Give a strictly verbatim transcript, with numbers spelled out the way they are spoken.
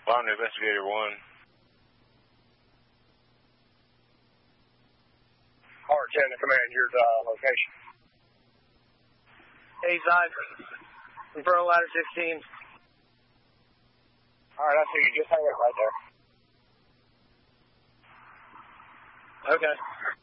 Respond to Investigator one. R ten to command your uh, location. eighty-five, Inferno Ladder sixteen. Alright, I see you. Just hang it right there. Okay.